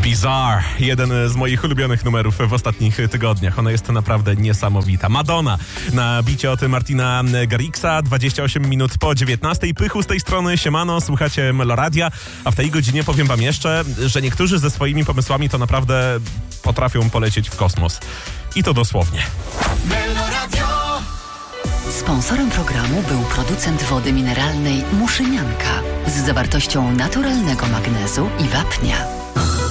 Bizarre. Jeden z moich ulubionych numerów w ostatnich tygodniach. Ona jest naprawdę niesamowita. Madonna na bicie od Martina Garrixa. 28 minut po 19. Pychu z tej strony. Siemano, słuchacie Meloradia. A w tej godzinie powiem wam jeszcze, że niektórzy ze swoimi pomysłami to naprawdę potrafią polecieć w kosmos. I to dosłownie. Meloradio. Sponsorem programu był producent wody mineralnej Muszynianka z zawartością naturalnego magnezu i wapnia.